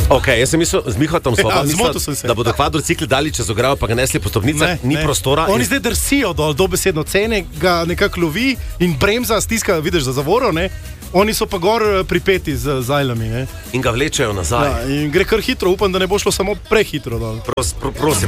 Okay, jaz sem mislil, z Mihotom zmotil sem se. da bodo kvadrocikli dali čez ograjo, pa ga nesli po stopnicah, ni prostora. Oni zdaj drsijo dol, dobesedno cene, ga nekako lovi in bremza stiska, vidiš, za zavoro, ne? Oni so pa gor pripeti z zajlami, ne? In ga vlečejo nazaj. Ja, in gre kar hitro, upam, da ne bo šlo samo prehitro dol. Prosim.